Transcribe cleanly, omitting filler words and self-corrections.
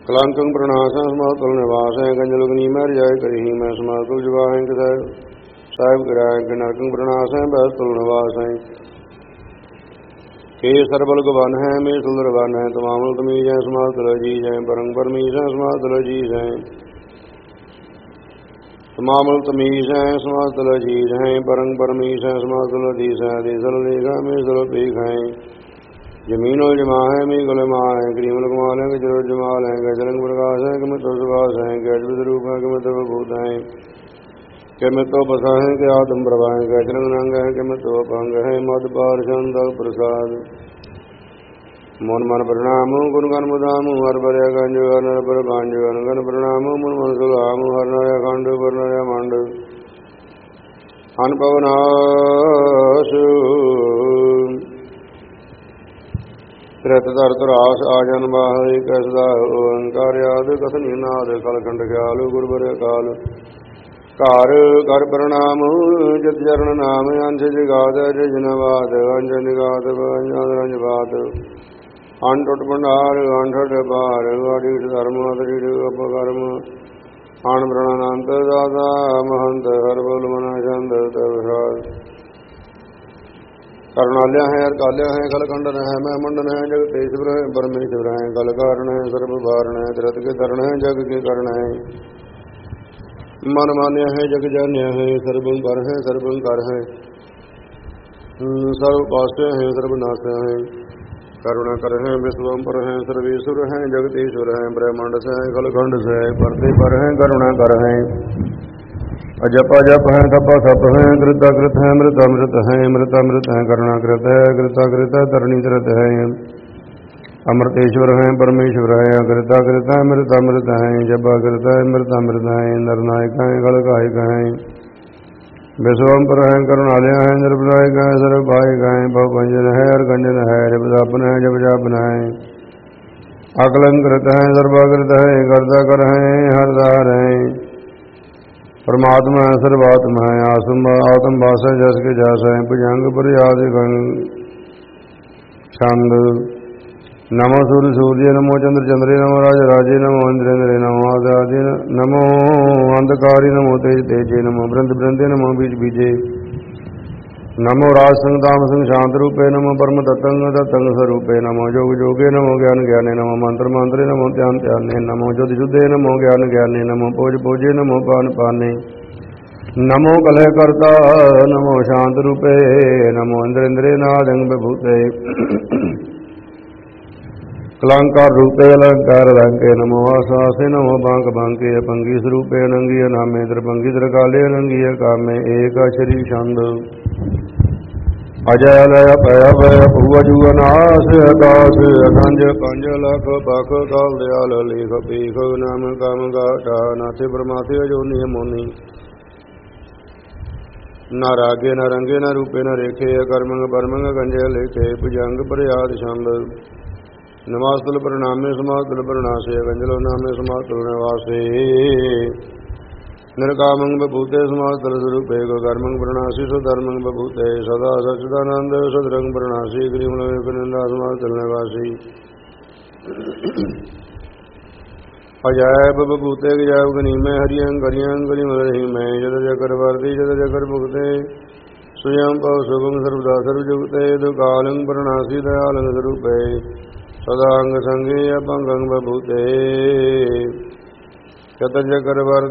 ਕਲੰਕੰ ਪ੍ਰਣਾਸੰ ਸਮਾਤੁਲ ਨਿਵਾਸੈ ਕੰਜਲ ਅਗਨੀ ਮੈਂ ਰਜਾਇ ਕਰੀ ਮੈਂ ਸਮਾਤੁਲ ਜਵਾਹੈ ਕਿਸੈ ਸਾਹਿਬ ਕਰਾਇ ਕਿ ਨਰਕੰ ਪ੍ਰਣਾਸੈ ਬਹਿਤੁਲ ਨਿਵਾਸੈ ਕੇ ਸਰਬਲ ਗਵਨ ਹੈ ਮੇ ਸੁੰਦਰ ਵਨ ਹੈ ਤਮਾਮਲ ਤਮੀਜੈ ਸਮਾਤੁਲ ਅਜੀਜੈ ਪਰੰ ਪਰਮੀਸ਼ੈ ਸਮਾਤੁਲ ਅਜੀਜੈ ਤਮਾਮਲ ਤਮੀਜੈ ਸਮਾਤੁਲ ਅਜੀਜੈ ਪਰੰ ਪਰਮੀਸ਼ੈ ਸਮਾਤੁਲ ਅਜੀਜੈ ਦੇਸਲ ਲੇਖਾ ਮੇ ਸੁਲ ਪੀਖੈ ਜਮੀਨੋ ਜਮਾ ਹੈ ਮੀ ਗੁਲ ਮਾ ਹੈ ਕਰੀਮਲ ਕਮਾਲ ਹੈ ਗਜਰੋ ਜਮਾਲ ਹੈ ਗਜਰੰਗ ਪ੍ਰਕਾਸ਼ ਹੈ ਕਿਮਤ ਸੁਭਾਸ ਹੈ ਗਜਵਿਦ ਰੂਪ ਹੈ ਕਿਮਤ ਬਭੂਤ ਹੈ ਕਿਮਤ ਬਸਾ ਹੈ ਕਿ ਆਤਮ ਪ੍ਰਭਾ ਹੈ ਗਜਰੰਗ ਨੰਗ ਹੈ ਕਿਮਤ ਅਪੰਗ ਹੈ ਮਦ ਪਾਰ ਚੰਦ ਪ੍ਰਸਾਦ ਮਨ ਮਨ ਪ੍ਰਣਾਮ ਗੁਣ ਗਨ ਮੁਦਾਮ ਹਰ ਬਰਿਆ ਗੰਜ ਹਰ ਪਰ ਗੰਜ ਗਨ ਪ੍ਰਣਾਮ ਮਨ ਮਨ ਸੁਲਾਮ ਹਰ ਨਾਇਆ ਖੰਡ ਪਰ ਨਾਇਆ ਮੰਡ ਅਨਪਵਨਾਸ ਤ੍ਰਿਤ ਧਰਤ ਰਾਸ ਆ ਜਨ ਬਾਹਰੀ ਕਸਦਾ ਓੰਕਾਰ ਆਦ ਕਥਨੀ ਨਾਦ ਕਲਖੰਡ ਖਿਆਲ ਗੁਰਬਰ ਅਕਾਲ ਘਰ ਘਰ ਪ੍ਰਣਾਮ ਜਿਤ ਚਰਨ ਨਾਮ ਅੰਸ਼ ਜਗਾਦ ਜਨਵਾਦ ਅੰਜ ਨਿਗਾਦ ਅੰਜ ਬਾਤ ਅਨਟੁੱਟ ਭੰਡਾਰ ਅਨਠਟ ਬਾਰ ਅੜੀਠ ਧਰਮ ਅੜੀਠ ਅਪਕਰਮ ਆਣ ਪ੍ਰਣਾਨੰਤ ਦਾਦਾ ਮਹੰਤ ਹਰ ਬੋਲ ਮਨਾ ਚੰਦ ਤਵਰਾਜ ਕਰੁਣਾਲਿਆ ਹੈ ਅਰ ਕਾਲਿਆ ਹੈ ਕਲ ਖੰਡਨ ਹੈ ਮੈਂ ਮੰਡਨ ਹੈ ਜਗਤੇਸ਼ਵਰ ਹੈ ਪਰਮੇਸ਼ਵਰ ਹੈ ਕਲ ਕਾਰਨ ਹੈ ਸਰਬ ਵਾਰਨ ਹੈ ਤ੍ਰਿਤ ਕੇ ਧਰਨ ਹੈ ਜਗ ਕੇ ਕਰਨ ਹੈ ਮਨ ਮਾਨਿਆ ਹੈ ਜਗ ਜਾਣਿਆ ਹੈ ਸਰਬੰ ਕਰ ਹੈ ਸਰਬੰ ਕਰ ਹੈ ਸਰਬ ਪਾਸੈ ਹੈ ਸਰਬ ਨਾਸੈ ਹੈ ਕਰੁਣਾ ਕਰ ਹੈ ਵਿਸ਼ਵੰ ਪਰ ਹੈ ਸਰਵੇਸ਼ਵਰ ਹੈ ਜਗਤੇਸ਼ਵਰ ਹੈ ਬ੍ਰਹਮੰਡ ਸੇ ਕਲ ਖੰਡ ਸੇ ਪਰਤੇ ਪਰ ਹੈ ਕਰੁਣਾ ਕਰ ਹੈ ਅਜਪ ਅਜਪ ਹੈ ਤਪਾ ਸਪ ਹੈ ਕ੍ਰਿਤਾ ਕ੍ਰਿਤ ਹੈ ਅੰਮ੍ਰਿਤ ਅੰਮ੍ਰਿਤ ਹੈ ਅੰਮ੍ਰਿਤ ਅੰਮ੍ਰਿਤ ਹੈ ਕਰੁਣਾ ਕ੍ਰਿਤ ਹੈ ਕ੍ਰਿਤਾ ਕ੍ਰਿਤ ਹੈ ਧਰਣੀ ਧਰਤ ਹੈ ਅੰਮ੍ਰਿਤੇਸ਼ਵਰ ਹੈ ਪਰਮੇਸ਼ਵਰ ਹੈ ਅਕ੍ਰਿਤਾ ਕ੍ਰਿਤ ਹੈ ਅੰਮ੍ਰਿਤ ਅੰਮ੍ਰਿਤ ਹੈ ਜਪਾ ਕ੍ਰਿਤ ਹੈ ਅੰਮ੍ਰਿਤ ਅੰਮ੍ਰਿਤ ਹੈ ਨਰਨਾਇਕ ਹੈ ਗਲਕਾਇਕ ਹੈ ਵਿਸ਼ਵੰ ਪਰ ਹੈ ਕਰੁਣਾਲਿਆ ਹੈ ਨਿਰਭਰਾਇਕ ਹੈ ਸਰਬ ਭਾਇਕ ਹੈ ਭਵ ਭੰਜਨ ਹੈ ਅਰ ਗੰਜਨ ਹੈ ਰਿਪ ਜਾਪਨ ਹੈ ਜਪ ਜਾਪਨ ਹੈ ਅਕਲੰ ਕ੍ਰਿਤ ਹੈ ਸਰਬਾਕ੍ਰਿਤ ਹੈ ਕਰਤਾ ਕਰ ਹੈ ਹਰਦਾਰ ਹੈ ਪਰਮਾਤਮਾ ਹੈ ਸਰਬਾਤਮਾ ਹੈ ਆਤਮ ਵਾਸ ਹੈ ਜਸ ਕੇ ਜਸ ਹੈ ਭੁਜੰਗ ਪਰਿਆਦ ਛੰਦ ਨਮੋ ਸੂਰ ਸੂਰਯ ਨਮੋ ਚੰਦਰ ਚੰਦਰੇ ਨਮੋ ਰਾਜ ਰਾਜੇ ਨਮੋ ਇੰਦ੍ਰੇਂਦਰੇ ਨਮੋ ਆਦਿ ਨਮੋ ਅੰਧਕਾਰੀ ਨਮੋ ਤੇਜ ਤੇਜੇ ਨਮੋ ਬ੍ਰਿੰਦ ਬ੍ਰਿੰਦੇ ਨਮੋ ਬੀਜ ਬੀਜੇ ਨਮੋ ਰਾਜ ਸਿੰਘ ਦਾਮ ਸਿੰਘ ਸ਼ਾਂਤ ਰੂਪੇ ਨਮੋ ਪਰਮ ਤਤੰਗ ਤਤੰਗ ਸਰੂਪੇ ਨਮੋ ਜੋਗ ਜੋਗੇ ਨਮੋ ਗਿਆਨ ਗਿਆਨੇ ਨਮੋ ਮੰਤਰ ਮੰਤਰੇ ਨਮੋ ਧਿਆਨ ਧਿਆਨੇ ਨਮੋ ਜੁਧ ਜੁਧੇ ਨਮੋ ਗਿਆਨ ਗਿਆਨੇ ਨਮੋ ਪੋਜ ਪੋਜੇ ਨਮੋ ਪਾਨ ਪਾਨੇ ਨਮੋ ਕਲਹ ਕਰਤਾ ਨਮੋ ਸ਼ਾਂਤ ਰੂਪੇ ਨਮੋ ਇੰਦਰ ਇੰਦਰੇ ਨਾਦੰਗ ਬਭੂਤੇ ਕਲੰਕਾਰ ਰੂਪੇ ਅਲੰਕਾਰ ਰੰਗੇ ਨਮੋ ਆਸਾਸੇ ਨਮੋ ਬਾਂਕ ਬਾਂਕੇ ਅਪੰਗੀ ਸਰੂਪੇ ਅਨੰਗੀ ਨਾਮੇ ਦਰਪੰਗੀ ਦਰਕਾਲੇ ਅਨੰਗੀ ਕਾਮੇ ਏਕ ਸ਼੍ਰੀ ਛੰਦ ਅਜੈ ਲਯ ਭੈ ਭੈ ਭੂਜੂ ਅਨਾਸ ਆਕਾਸ ਅਖੰਡ 5 ਲੱਖ ਬਖ ਕਾਲ ਦਿਆਲ ਲੇਖ ਪੀਖ ਨਾਮ ਕਮ ਗਾਟਾ ਨਾਥੇ ਪਰਮਾਥੇ ਅਜੋਨੀ ਮੋਨੀ ਨਾ ਰਾਗੇ ਨਾ ਰੰਗੇ ਨਾ ਰੂਪੇ ਨਾ ਰੇਖੇ ਕਰਮੰਗ ਪਰਮੰਗ ਗੰਜੇ ਲੇਖੇ ਭੁਜੰਗ ਪ੍ਰਿਆਦ ਛੰਦ ਨਮਾਸਤਲ ਪ੍ਰਣਾਮੇ ਸਮਾਤਲ ਪ੍ਰਣਾਸੇ ਗੰਜਲੋ ਨਾਮੇ ਸਮਾਤਲ ਨਿਵਾਸੇ ਨਿਰਕਾਮੰਗ ਬਭੂਤੇ ਸਮਾਤਲ ਸਰੂਪੇ ਕੋ ਕਰਮੰਗ ਪ੍ਰਣਾਸੀ ਸੋ ਧਰਮੰਗ ਬਭੂਤੇ ਸਦਾ ਸਚਿਦਾਨੰਦ ਸਦਰੰਗ ਪ੍ਰਣਾਸੀ ਗਰੀਮਲ ਵਿਪਨੰਦਾ ਸਮਾਤਲ ਨਿਵਾਸੀ ਅਜਾਇਬ ਬਭੂਤੇ ਗਜਾਇਬ ਗਨੀਮੈ ਹਰੀਅੰ ਕਰਿਅੰ ਗਰੀਮਲ ਰਹੀਮੈ ਜਦ ਜਕਰ ਵਰਦੀ ਜਦ ਜਕਰ ਭੁਗਤੇ ਸੁਯੰ ਭਵ ਸੁਭੰ ਸਰਬਦਾ ਸਰਬ ਜੁਗਤੇ ਦੁਕਾਲੰ ਪ੍ਰਣਾਸੀ ਦਇਆਲੰ ਸਰੂਪੇ ਸਦਾ ਅੰਗ ਸੰਗੇ ਅਪੰਗੰ ਬਭੂਤੇ ਚਤ ਜਕਰ ਵਰਦੀ